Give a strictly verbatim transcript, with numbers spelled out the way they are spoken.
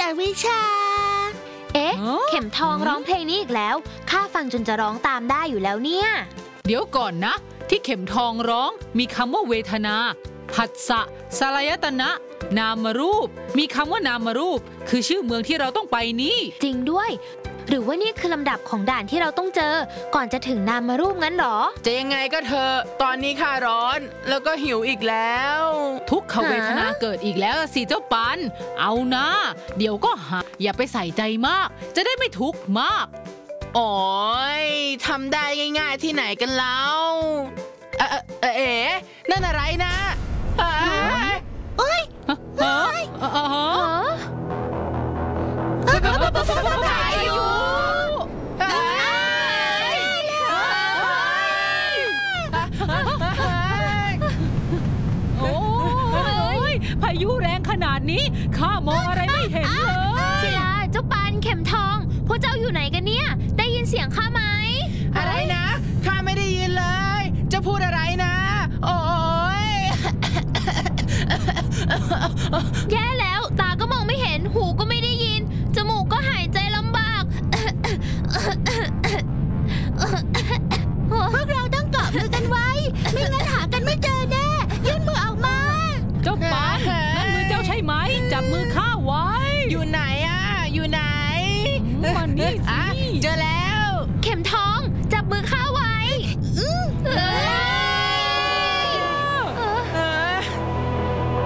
กวิชาเอ๊ะเข็มทองร้องเพลงนี้อีกแล้วข้าฟังจนจะร้องตามได้อยู่แล้วเนี่ยเดี๋ยวก่อนนะที่เข็มทองร้องมีคำว่าเวทนาผัสสะสลายตนะนามรูปมีคำว่านามรูปคือชื่อเมืองที่เราต้องไปนี้จริงด้วยหรือว่านี่คือลำดับของด่านที่เราต้องเจอก่อนจะถึงนามรูปงั้นหรอจะยังไงก็เธอตอนนี้ข้าร้อนแล้วก็หิวอีกแล้วทุกขเวทนาเกิดอีกแล้วสิเจ้าปันเอานะเดี๋ยวก็หาอย่าไปใส่ใจมากจะได้ไม่ทุกข์มากโอ้ยทำได้ง่ายๆที่ไหนกันแล้วเอ๋เอ๋เอ๋นั่นอะไรนะเอ้ยเฮ้ยพายุโอ้ยพายุแรงขนาดนี้ข้ามองอะไรไม่เห็นเลยศิลาเจ้าปานเข็มทองพวกเจ้าอยู่ไหนกันเนี่ยได้ยินเสียงข้าไหมอะไรนะข้าไม่ได้ยินเลยจะพูดอะไรนะโอ้ยแย่แล้วตาก็มองไม่เห็นหูก็ไม่ได้ยินจมูกก็หายใจลำบากพวกเราต้องเกาะมือกันไว้ไม่งั้นหากันไม่เจอแน่ยื่นมือออกมาเจ้าปานนั่นมือเจ้าใช่ไหมจับมือข้าไว้อยู่ไหนอ่ะอยู่ไหนมันนี่สิเจอแล้